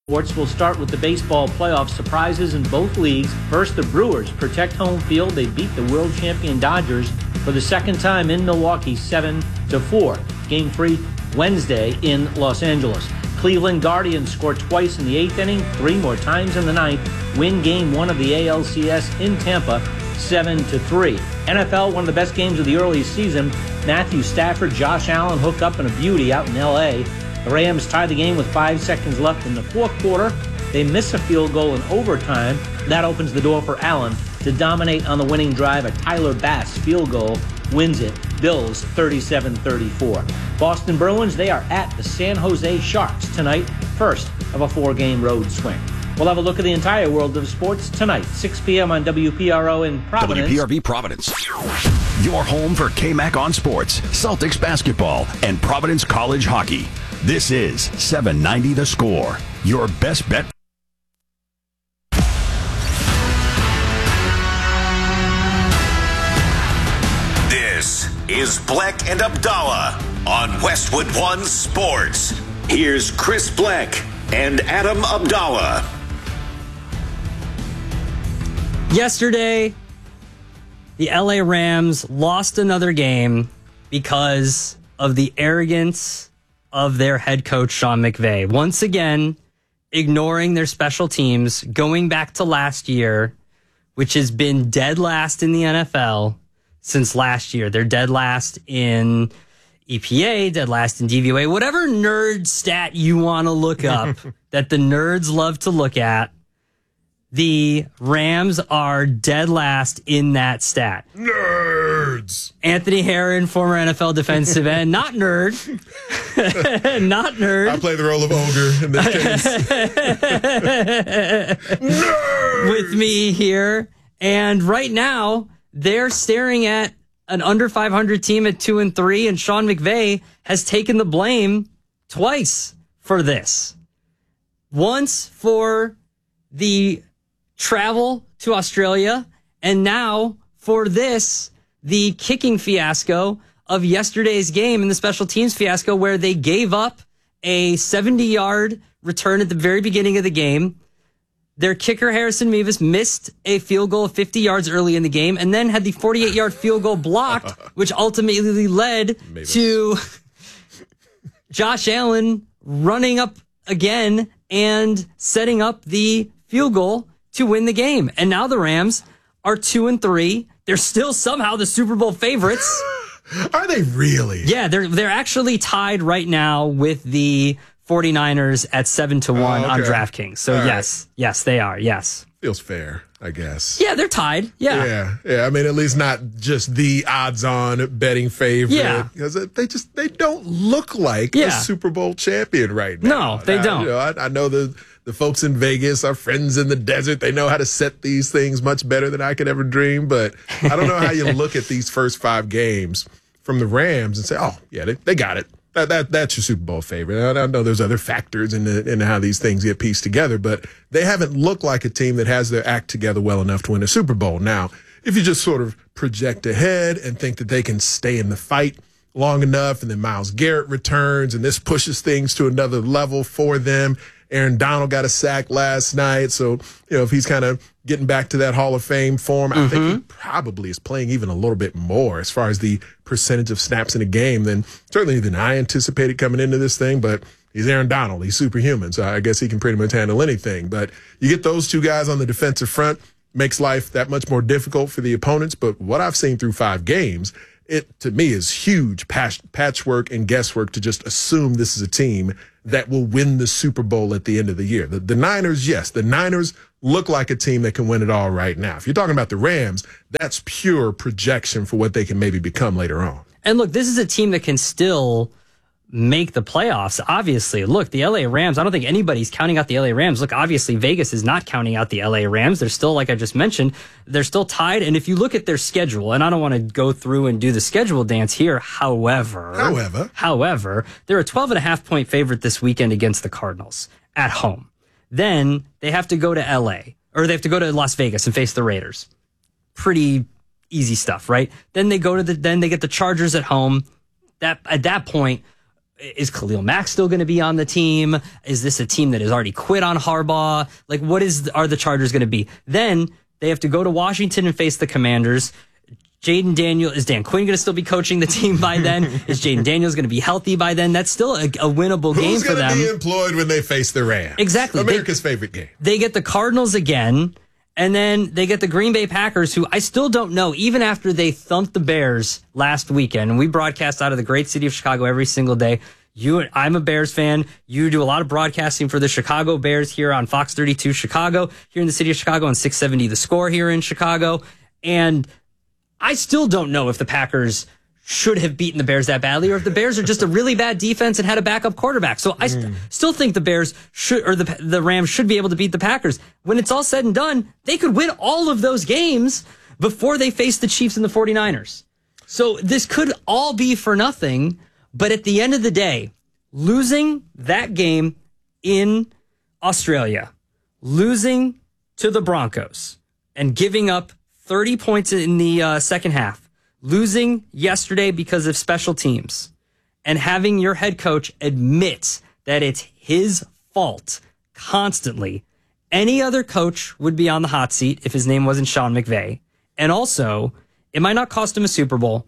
Sports will start with the baseball playoff surprises in both leagues. First, the Brewers protect home field. They beat the world champion Dodgers for the second time in Milwaukee, 7-4. Game 3 Wednesday in Los Angeles. Cleveland Guardians score twice in the 8th inning, 3 more times in the 9th. Win Game 1 of the ALCS in Tampa, 7-3. NFL, one of the best games of the early season. Matthew Stafford, Josh Allen hook up in a beauty out in L.A. The Rams tie the game with 5 seconds left in the fourth quarter. They miss a field goal in overtime. That opens the door for Allen to dominate on the winning drive. A Tyler Bass field goal wins it. Bills 37-34. Boston Bruins, they are at the San Jose Sharks tonight, first of a 4-game road swing. We'll have a look at the entire world of sports tonight, 6 p.m. on WPRO in Providence. WPRV Providence. Your home for KMAC on sports, Celtics basketball, and Providence College hockey. This is 790 The Score, your best bet. This is Bleck and Abdallah on Westwood One Sports. Here's Chris Bleck and Adam Abdallah. Yesterday, the LA Rams lost another game because of the arrogance of their head coach, Sean McVay. Once again, ignoring their special teams, going back to last year, which has been dead last in the NFL since last year. They're dead last in EPA, dead last in DVOA, whatever nerd stat you want to look up that the nerds love to look at. The Rams are dead last in that stat. Nerds. Anthony Herron, former NFL defensive end, not nerd. Not nerd. I play the role of ogre in this case. Nerds. With me here. And right now, they're staring at an under 500 team at 2-3, and Sean McVay has taken the blame twice for this. Once for the travel to Australia, and now for this, the kicking fiasco of yesterday's game and the special teams fiasco where they gave up a 70-yard return at the very beginning of the game. Their kicker, Harrison Mevis, missed a field goal of 50 yards early in the game and then had the 48-yard field goal blocked, which ultimately led to Josh Allen running up again and setting up the field goal to win the game. And now the Rams are 2-3. They're still somehow the Super Bowl favorites. Are they really? Yeah, they're actually tied right now with the 49ers at 7-1 on DraftKings. So yes, they are. Yes. Feels fair, I guess. Yeah, they're tied. Yeah. I mean, at least not just the odds-on betting favorite. Yeah. Because they don't look like a Super Bowl champion right now. No, they don't. I know the folks in Vegas, our friends in the desert, they know how to set these things much better than I could ever dream. But I don't know how you look at these first 5 games from the Rams and say, oh, yeah, they got it. That's your Super Bowl favorite. I know there's other factors in how these things get pieced together, but they haven't looked like a team that has their act together well enough to win a Super Bowl. Now, if you just sort of project ahead and think that they can stay in the fight long enough, and then Myles Garrett returns, and this pushes things to another level for them. Aaron Donald got a sack last night, so if he's kind of getting back to that Hall of Fame form, I think he probably is playing even a little bit more as far as the percentage of snaps in a game than I anticipated coming into this thing. But he's Aaron Donald; he's superhuman, so I guess he can pretty much handle anything. But you get those 2 guys on the defensive front, makes life that much more difficult for the opponents. But what I've seen through 5 games, it to me is huge patchwork and guesswork to just assume this is a team that will win the Super Bowl at the end of the year. The Niners, yes, the Niners look like a team that can win it all right now. If you're talking about the Rams, that's pure projection for what they can maybe become later on. And look, this is a team that can still make the playoffs, obviously. Look, the LA Rams, I don't think anybody's counting out the LA Rams. Look, obviously, Vegas is not counting out the LA Rams. They're still, like I just mentioned, they're still tied. And if you look at their schedule, and I don't want to go through and do the schedule dance here, however, they're a 12.5-point favorite this weekend against the Cardinals at home. Then they have to go to LA, or they have to go to Las Vegas and face the Raiders. Pretty easy stuff, right? Then they get the Chargers at home. At that point, Is Khalil Mack still going to be on the team? Is this a team that has already quit on Harbaugh? Like, are the Chargers going to be? Then they have to go to Washington and face the Commanders. Is Dan Quinn going to still be coaching the team by then? Is Jaden Daniels going to be healthy by then? That's still a winnable game for them. Who's going to be employed when they face the Rams? Exactly. America's favorite game. They get the Cardinals again, and then they get the Green Bay Packers, who I still don't know, even after they thumped the Bears last weekend. And we broadcast out of the great city of Chicago every single day. I'm a Bears fan. You do a lot of broadcasting for the Chicago Bears here on Fox 32 Chicago, here in the city of Chicago on 670 The Score here in Chicago. And I still don't know if the Packers should have beaten the Bears that badly, or if the Bears are just a really bad defense and had a backup quarterback. So I still think the Bears should, or the Rams should be able to beat the Packers. When it's all said and done, they could win all of those games before they face the Chiefs and the 49ers. So this could all be for nothing. But at the end of the day, losing that game in Australia, losing to the Broncos, and giving up 30 points in the second half, losing yesterday because of special teams, and having your head coach admit that it's his fault constantly. Any other coach would be on the hot seat if his name wasn't Sean McVay. And also, it might not cost him a Super Bowl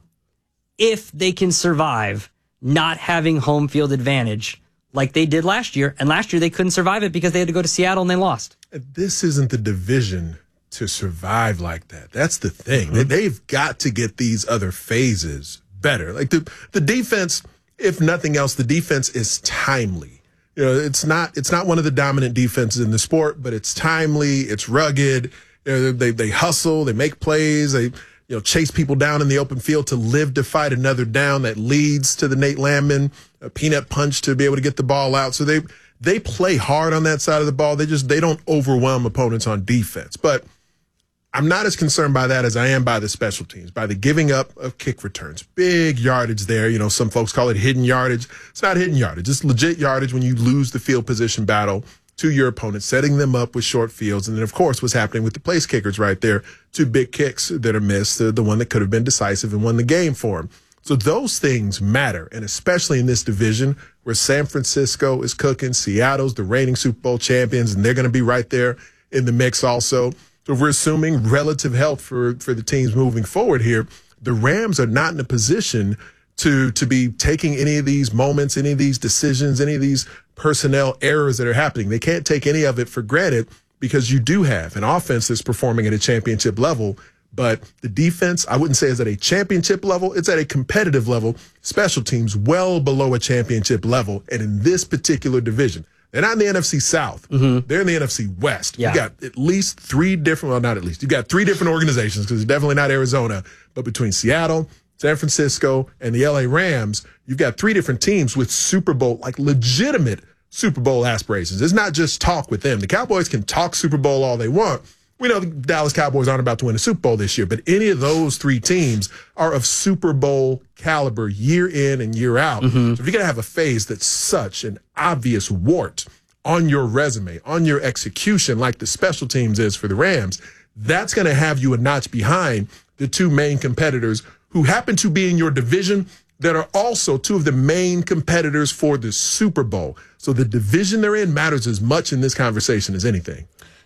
if they can survive not having home field advantage like they did last year. And last year they couldn't survive it because they had to go to Seattle and they lost. This isn't the division to survive like that. That's the thing. Mm-hmm. They've got to get these other phases better. Like the defense, if nothing else, the defense is timely. You know, it's not one of the dominant defenses in the sport, but it's timely, it's rugged. You know, they hustle, they make plays, they chase people down in the open field to live to fight another down that leads to the Nate Landman peanut punch to be able to get the ball out. So they play hard on that side of the ball. They don't overwhelm opponents on defense. But I'm not as concerned by that as I am by the special teams, by the giving up of kick returns. Big yardage there. Some folks call it hidden yardage. It's not hidden yardage. It's legit yardage when you lose the field position battle to your opponent, setting them up with short fields. And then, of course, what's happening with the place kickers right there, 2 big kicks that are missed, the one that could have been decisive and won the game for them. So those things matter, and especially in this division where San Francisco is cooking, Seattle's the reigning Super Bowl champions, and they're going to be right there in the mix also. So if we're assuming relative health for the teams moving forward here, the Rams are not in a position to be taking any of these moments, any of these decisions, any of these personnel errors that are happening. They can't take any of it for granted because you do have an offense that's performing at a championship level, but the defense, I wouldn't say is at a championship level. It's at a competitive level. Special teams well below a championship level. And in this particular division, they're not in the NFC South. Mm-hmm. They're in the NFC West. Yeah. You got at least 3 different, well, not at least. You got 3 different organizations because it's definitely not Arizona, but between Seattle, San Francisco, and the LA Rams, you've got 3 different teams with Super Bowl, like legitimate Super Bowl aspirations. It's not just talk with them. The Cowboys can talk Super Bowl all they want. We know the Dallas Cowboys aren't about to win a Super Bowl this year, but any of those 3 teams are of Super Bowl caliber year in and year out. Mm-hmm. So if you're going to have a phase that's such an obvious wart on your resume, on your execution, like the special teams is for the Rams, that's going to have you a notch behind the 2 main competitors who happen to be in your division that are also 2 of the main competitors for the Super Bowl. So the division they're in matters as much in this conversation as anything.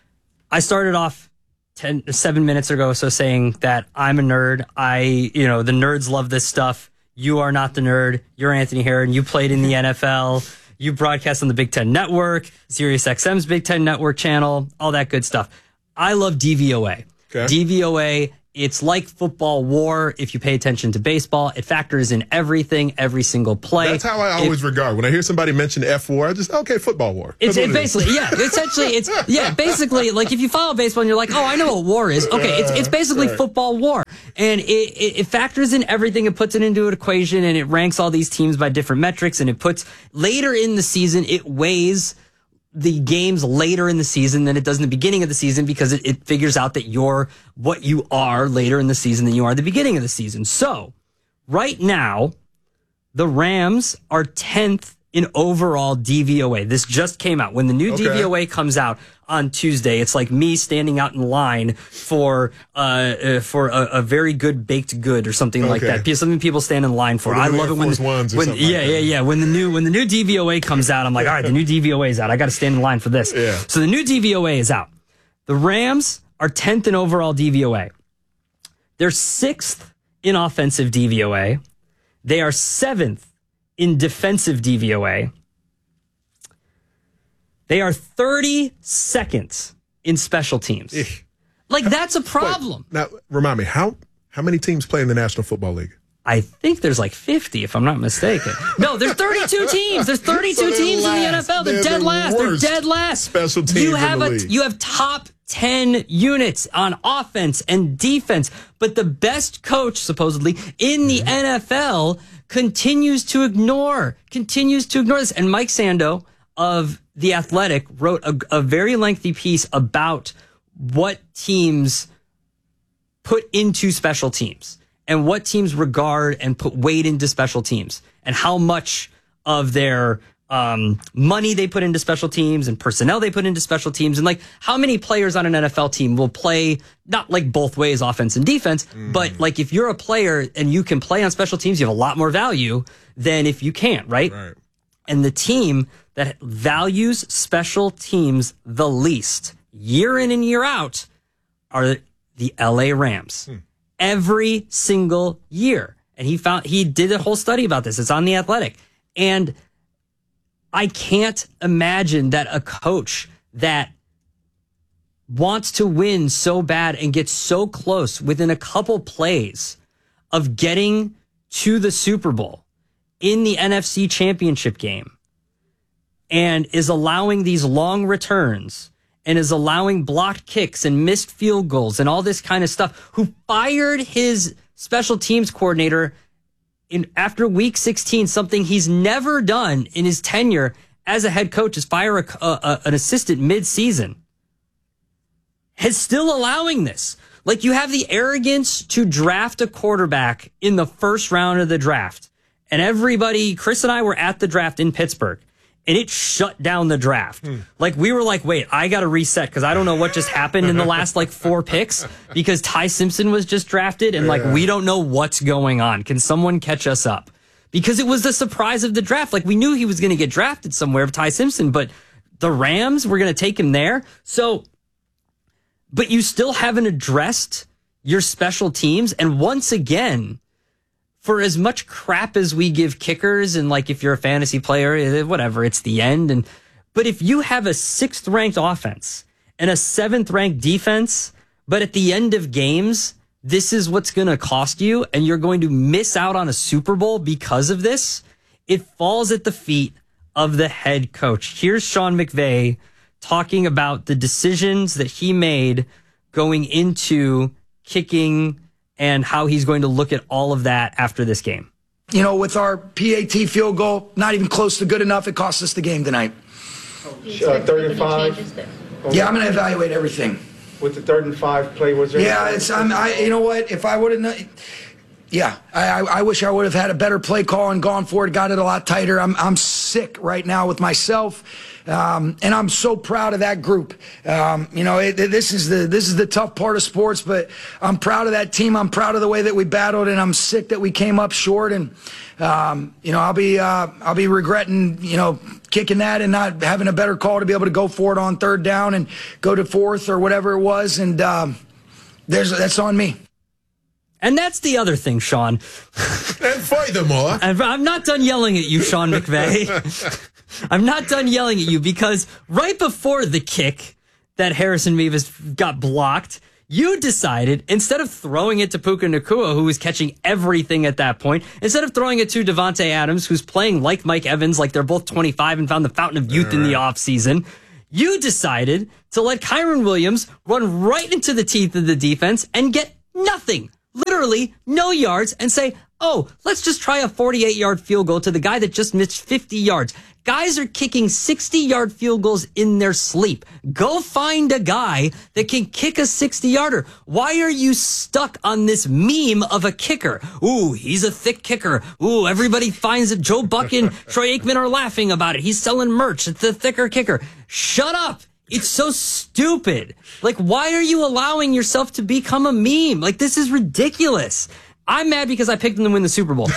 I started off 7 minutes ago or so saying that I'm a nerd. The nerds love this stuff. You are not the nerd. You're Anthony Herron. You played in the NFL. You broadcast on the Big Ten Network, Sirius XM's Big Ten Network channel, all that good stuff. I love DVOA. Okay. DVOA, it's like football war if you pay attention to baseball. It factors in everything, every single play. That's how I always regard. When I hear somebody mention F war, I just, okay, football war. It's basically, yeah, essentially, basically, like if you follow baseball and you're like, oh, I know what war is. Okay, it's basically football war. And it factors in everything. It puts it into an equation and it ranks all these teams by different metrics. And it puts, later in the season, it weighs the games later in the season than it does in the beginning of the season because it figures out that you're what you are later in the season than you are at the beginning of the season. So right now, the Rams are 10th in overall DVOA. This just came out. When the new DVOA comes out on Tuesday, it's like me standing out in line for a very good baked good or something like that. Something people stand in line for. I love it when the new DVOA comes out. I'm like, all right, the new DVOA is out. I got to stand in line for this. Yeah. So the new DVOA is out. The Rams are 10th in overall DVOA. They're 6th in offensive DVOA. They are 7th in defensive DVOA. They are 32nd in special teams. Like, that's a problem. Wait, now, remind me, how many teams play in the National Football League? I think there's like 50, if I'm not mistaken. No, there's 32 teams. There's 32 teams in the NFL. They're dead last. They're dead last. Special teams in the league. You have top 10 units on offense and defense, but the best coach, supposedly, in the NFL continues to ignore this. And Mike Sando of The Athletic wrote a very lengthy piece about what teams put into special teams and what teams regard and put weight into special teams and how much of their money they put into special teams and personnel they put into special teams, and like how many players on an NFL team will play not like both ways, offense and defense, but like if you're a player and you can play on special teams, you have a lot more value than if you can't, right? And the team that values special teams the least year in and year out are the LA Rams. Every single year. And he did a whole study about this. It's on The Athletic. And I can't imagine that a coach that wants to win so bad and gets so close within a couple plays of getting to the Super Bowl in the NFC Championship game and is allowing these long returns and is allowing blocked kicks and missed field goals and all this kind of stuff, who fired his special teams coordinator after week 16, something he's never done in his tenure as a head coach, is fire an assistant mid-season, is still allowing this. Like, you have the arrogance to draft a quarterback in the first round of the draft. And everybody, Chris and I were at the draft in Pittsburgh, and it shut down the draft. Like, we were like, wait, I got to reset because I don't know what just happened in the last like 4 picks, because Ty Simpson was just drafted and like, we don't know what's going on. Can someone catch us up? Because it was the surprise of the draft. Like, we knew he was going to get drafted somewhere, Ty Simpson, but the Rams were going to take him there. So, but you still haven't addressed your special teams. And once again, for as much crap as we give kickers, and like if you're a fantasy player, whatever, it's the end. But if you have a 6th ranked offense and a 7th ranked defense, but at the end of games, this is what's going to cost you, and you're going to miss out on a Super Bowl because of this, it falls at the feet of the head coach. Here's Sean McVay talking about the decisions that he made going into kicking and how he's going to look at all of that after this game. You know, with our PAT field goal, not even close to good enough, it cost us the game tonight. 3rd and 5. Yeah, I'm going to evaluate everything. With the 3rd and 5 play, was there? Yeah, you know what? If I would have, I wish I would have had a better play call and gone for it, got it a lot tighter. I'm sick right now with myself. And I'm so proud of that group. You know, this is the tough part of sports, but I'm proud of that team. I'm proud of the way that we battled, and I'm sick that we came up short. And you know, I'll be regretting, you know, kicking that and not having a better call to be able to go for it on 3rd down and go to 4th or whatever it was. And that's on me. And that's the other thing, Sean. And furthermore, I'm not done yelling at you, Sean McVay. I'm not done yelling at you, because right before the kick that Harrison Mevis got blocked, you decided, instead of throwing it to Puka Nacua, who was catching everything at that point, instead of throwing it to Devontae Adams, who's playing like Mike Evans, like they're both 25 and found the fountain of youth in the offseason, you decided to let Kyren Williams run right into the teeth of the defense and get nothing, literally no yards, and say, oh, let's just try a 48-yard field goal to the guy that just missed 50 yards. Guys are kicking 60-yard field goals in their sleep. Go find a guy that can kick a 60-yarder. Why are you stuck on this meme of a kicker? Ooh, he's a thick kicker. Ooh, everybody finds that Joe Buck and Troy Aikman are laughing about it. He's selling merch. It's the thicker kicker. Shut up. It's so stupid. Like, why are you allowing yourself to become a meme? Like, this is ridiculous. I'm mad because I picked them to win the Super Bowl.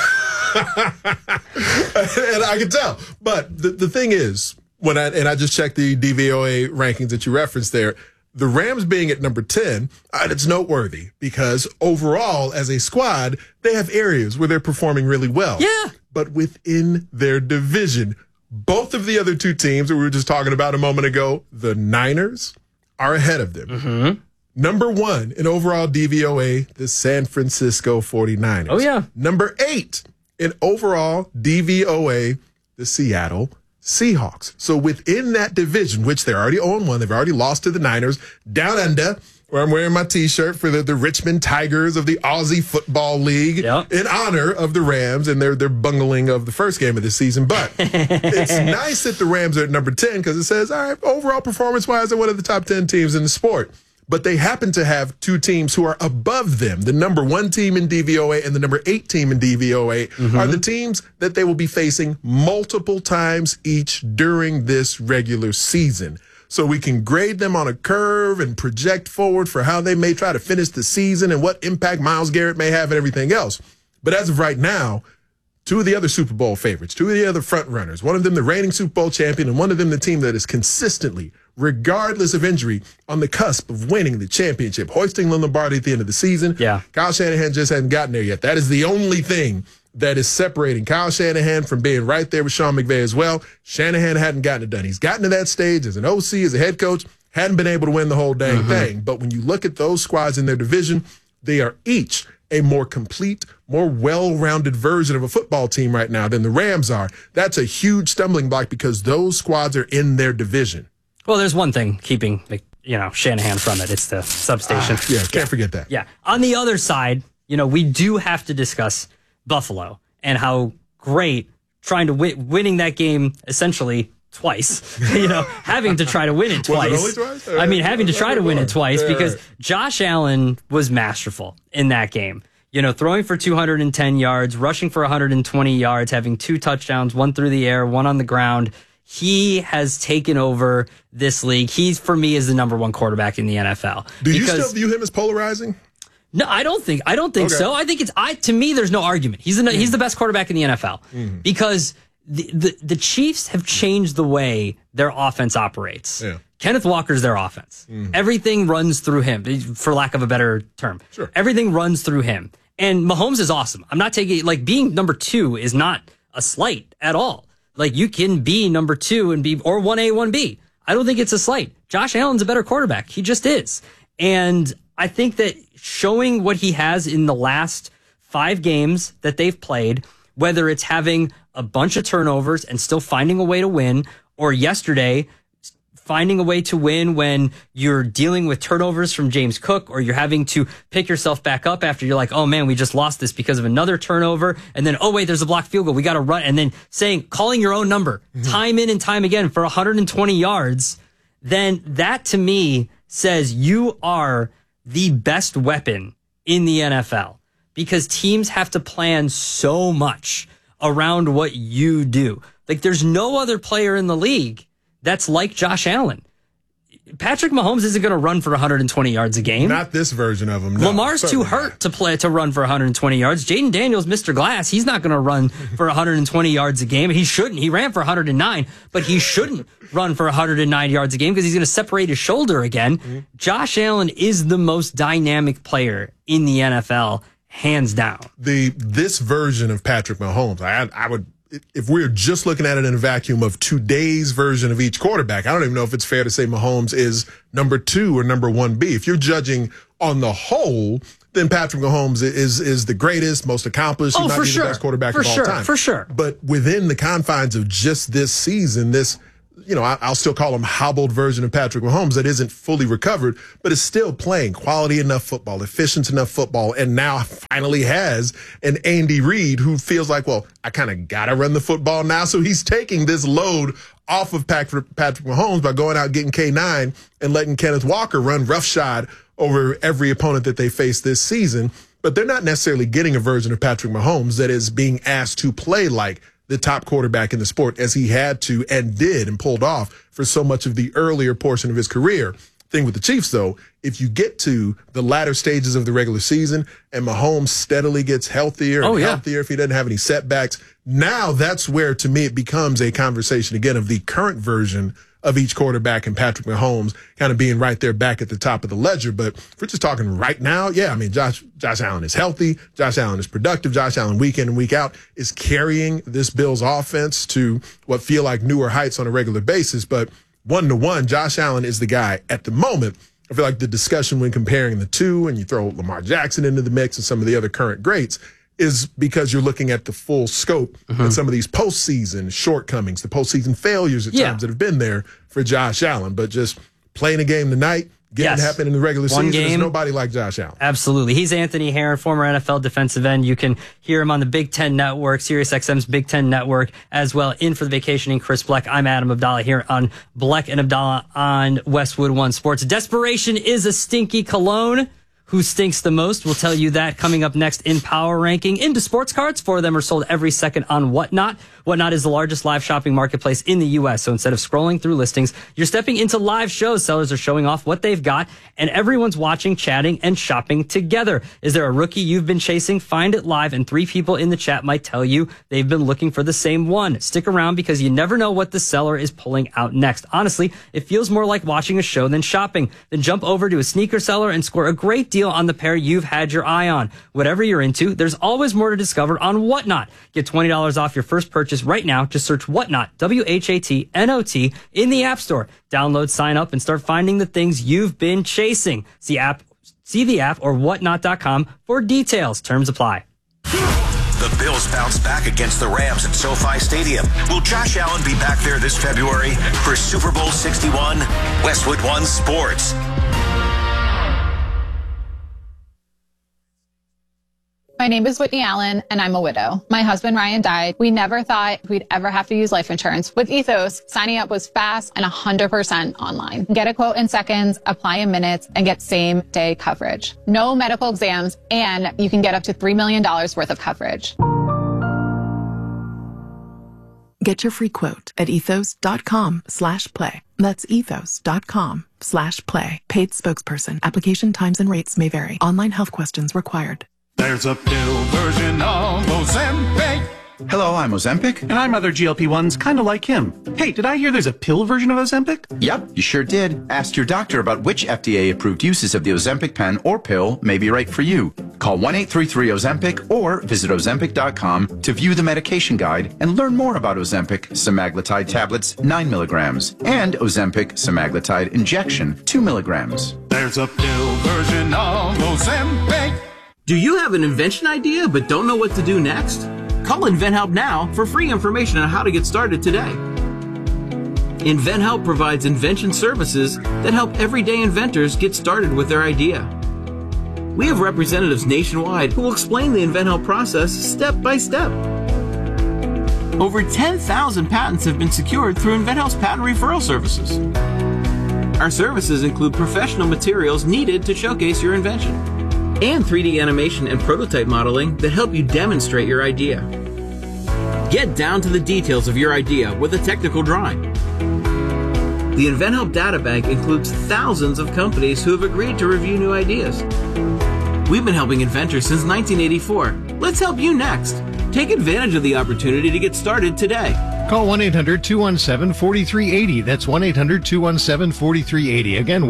And I can tell. But the thing is, I just checked the DVOA rankings that you referenced there, the Rams being at number 10, it's noteworthy because overall, as a squad, they have areas where they're performing really well. Yeah. But within their division, both of the other two teams that we were just talking about a moment ago, the Niners, are ahead of them. Mm-hmm. Number 1 in overall DVOA, the San Francisco 49ers. Oh, yeah. Number 8 in overall DVOA, the Seattle Seahawks. So within that division, which they're already 0-1, they've already lost to the Niners, down under, where I'm wearing my T-shirt for the Richmond Tigers of the Aussie Football League in honor of the Rams and their bungling of the first game of the season. But it's nice that the Rams are at number 10 because it says, all right, overall performance-wise, they're one of the top 10 teams in the sport. But they happen to have two teams who are above them. The number 1 team in DVOA and the number 8 team in DVOA are the teams that they will be facing multiple times each during this regular season. So we can grade them on a curve and project forward for how they may try to finish the season and what impact Myles Garrett may have and everything else. But as of right now, 2 of the other Super Bowl favorites, 2 of the other front runners, one of them the reigning Super Bowl champion and one of them the team that is consistently, regardless of injury, on the cusp of winning the championship, hoisting the Lombardi at the end of the season. Yeah. Kyle Shanahan just hasn't gotten there yet. That is the only thing that is separating Kyle Shanahan from being right there with Sean McVay as well. Shanahan hadn't gotten it done. He's gotten to that stage as an OC, as a head coach, hadn't been able to win the whole dang thing. But when you look at those squads in their division, they are each a more complete, more well-rounded version of a football team right now than the Rams are. That's a huge stumbling block because those squads are in their division. Well, there's one thing keeping, Shanahan from it. It's the substation. Can't forget that. Yeah. On the other side, we do have to discuss Buffalo and how great trying to winning that game essentially twice, having to try to win it twice. Was it only twice? I mean, having to try to win it twice because Josh Allen was masterful in that game. Throwing for 210 yards, rushing for 120 yards, having 2 touchdowns, 1 through the air, 1 on the ground. He has taken over this league. He, for me, is the number 1 quarterback in the NFL. Do you still view him as polarizing? No, I don't think so. I think to me, there's no argument. He's the best quarterback in the NFL because the Chiefs have changed the way their offense operates. Yeah. Kenneth Walker's their offense. Everything runs through him, for lack of a better term. Sure. Everything runs through him. And Mahomes is awesome. I'm not taking, being number 2 is not a slight at all. You can be number 2 and be, or 1A, 1B. I don't think it's a slight. Josh Allen's a better quarterback. He just is. And I think that showing what he has in the last 5 games that they've played, whether it's having a bunch of turnovers and still finding a way to win, or yesterday finding a way to win when you're dealing with turnovers from James Cook, or you're having to pick yourself back up after you're like, oh man, we just lost this because of another turnover. And then, oh wait, there's a blocked field goal. We got to run. And then calling your own number time in and time again for 120 yards. Then that to me says you are the best weapon in the NFL because teams have to plan so much around what you do. There's no other player in the league that's like Josh Allen. Patrick Mahomes isn't going to run for 120 yards a game. Not this version of him. No, Lamar's too hurt to run for 120 yards. Jaden Daniels, Mr. Glass, he's not going to run for 120 yards a game. He shouldn't. He ran for 109, but he shouldn't run for 109 yards a game because he's going to separate his shoulder again. Josh Allen is the most dynamic player in the NFL, hands down. This version of Patrick Mahomes, I would, if we're just looking at it in a vacuum of today's version of each quarterback, I don't even know if it's fair to say Mahomes is number 2 or number 1B. If you're judging on the whole, then Patrick Mahomes is the greatest, most accomplished. He might be the best quarterback of all time. For sure. But within the confines of just this season, this I'll still call him hobbled version of Patrick Mahomes that isn't fully recovered, but is still playing quality enough football, efficient enough football, and now finally has an Andy Reid who feels like, well, I kind of got to run the football now. So he's taking this load off of Patrick Mahomes by going out getting K9 and letting Kenneth Walker run roughshod over every opponent that they face this season. But they're not necessarily getting a version of Patrick Mahomes that is being asked to play like the top quarterback in the sport, as he had to and did and pulled off for so much of the earlier portion of his career. Thing with the Chiefs, though, if you get to the latter stages of the regular season and Mahomes steadily gets healthier and healthier, if he doesn't have any setbacks, now that's where, to me, it becomes a conversation again of the current version of each quarterback and Patrick Mahomes kind of being right there back at the top of the ledger. But if we're just talking right now, Josh Allen is healthy. Josh Allen is productive. Josh Allen week in and week out is carrying this Bills offense to what feel like newer heights on a regular basis. But 1-to-1, Josh Allen is the guy at the moment. I feel like the discussion when comparing the two, and you throw Lamar Jackson into the mix and some of the other current greats, is because you're looking at the full scope and some of these postseason shortcomings, the postseason failures at times that have been there for Josh Allen. But just playing a game tonight, getting it happen in the regular season, there's nobody like Josh Allen. Absolutely. He's Anthony Herron, former NFL defensive end. You can hear him on the Big Ten Network, SiriusXM's Big Ten Network, as well. In for the vacationing Chris Bleck. I'm Adam Abdallah here on Bleck and Abdallah on Westwood One Sports. Desperation is a stinky cologne. Who stinks the most? We'll tell you that coming up next in Power Ranking. Into sports cards, 4 of them are sold every second on Whatnot. Whatnot is the largest live shopping marketplace in the U.S. So instead of scrolling through listings, you're stepping into live shows. Sellers are showing off what they've got, and everyone's watching, chatting, and shopping together. Is there a rookie you've been chasing? Find it live, and 3 people in the chat might tell you they've been looking for the same one. Stick around because you never know what the seller is pulling out next. Honestly, it feels more like watching a show than shopping. Then jump over to a sneaker seller and score a great deal on the pair you've had your eye on. Whatever you're into, there's always more to discover on Whatnot. Get $20 off your first purchase right now. Just search Whatnot, WHATNOT, in the App Store. Download, sign up, and start finding the things you've been chasing. See the app or whatnot.com for details. Terms apply. The Bills bounce back against the Rams at SoFi Stadium. Will Josh Allen be back there this February for Super Bowl 61? Westwood One Sports. My name is Whitney Allen, and I'm a widow. My husband, Ryan, died. We never thought we'd ever have to use life insurance. With Ethos, signing up was fast and 100% online. Get a quote in seconds, apply in minutes, and get same-day coverage. No medical exams, and you can get up to $3 million worth of coverage. Get your free quote at ethos.com/play. That's ethos.com/play. Paid spokesperson. Application times and rates may vary. Online health questions required. There's a pill version of Ozempic. Hello, I'm Ozempic. And I'm other GLP-1s kind of like him. Hey, did I hear there's a pill version of Ozempic? Yep, you sure did. Ask your doctor about which FDA-approved uses of the Ozempic pen or pill may be right for you. Call 1-833-OZEMPIC or visit Ozempic.com to view the medication guide and learn more about Ozempic semaglutide tablets 9 milligrams and Ozempic semaglutide injection 2 milligrams. There's a pill version of Ozempic. Do you have an invention idea but don't know what to do next? Call InventHelp now for free information on how to get started today. InventHelp provides invention services that help everyday inventors get started with their idea. We have representatives nationwide who will explain the InventHelp process step by step. Over 10,000 patents have been secured through InventHelp's patent referral services. Our services include professional materials needed to showcase your invention, and 3D animation and prototype modeling that help you demonstrate your idea. Get down to the details of your idea with a technical drawing. The InventHelp Data Bank includes thousands of companies who have agreed to review new ideas. We've been helping inventors since 1984. Let's help you next. Take advantage of the opportunity to get started today. Call 1-800-217-4380. That's 1-800-217-4380. Again,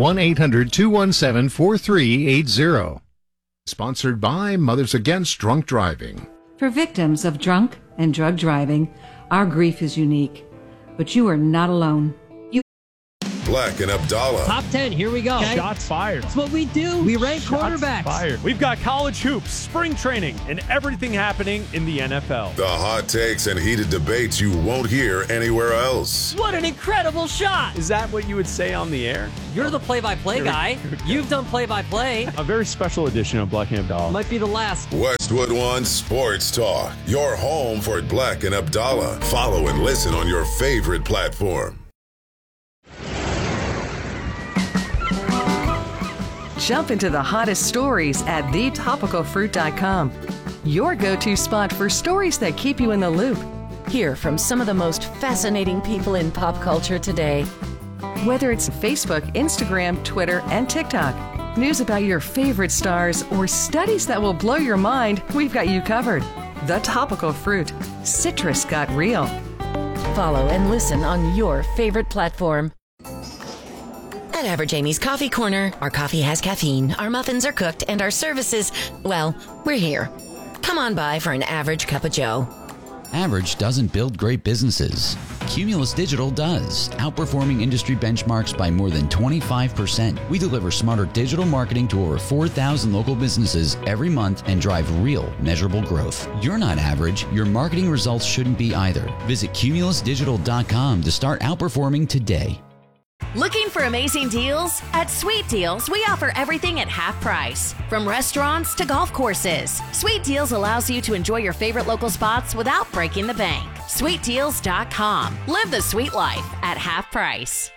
1-800-217-4380. Sponsored by Mothers Against Drunk Driving. For victims of drunk and drug driving, our grief is unique, but you are not alone. Black and Abdallah. Top 10, here we go. Shots fired. That's what we do. We rank quarterbacks. Fired. We've got college hoops, spring training, and everything happening in the NFL. The hot takes and heated debates you won't hear anywhere else. What an incredible shot. Is that what you would say on the air? You're the play-by-play guy. You've done play-by-play. A very special edition of Black and Abdallah. Might be the last. Westwood One Sports Talk. Your home for Black and Abdallah. Follow and listen on your favorite platform. Jump into the hottest stories at thetopicalfruit.com. Your go-to spot for stories that keep you in the loop. Hear from some of the most fascinating people in pop culture today. Whether it's Facebook, Instagram, Twitter, and TikTok, news about your favorite stars, or studies that will blow your mind, we've got you covered. The Topical Fruit. Citrus got real. Follow and listen on your favorite platform. At Average Amy's Coffee Corner, our coffee has caffeine, our muffins are cooked, and our services, well, we're here. Come on by for an average cup of joe. Average doesn't build great businesses. Cumulus Digital does, outperforming industry benchmarks by more than 25%. We deliver smarter digital marketing to over 4,000 local businesses every month and drive real, measurable growth. You're not average. Your marketing results shouldn't be either. Visit cumulusdigital.com to start outperforming today. Looking for amazing deals? At Sweet Deals, we offer everything at half price. From restaurants to golf courses, Sweet Deals allows you to enjoy your favorite local spots without breaking the bank. SweetDeals.com. Live the sweet life at half price.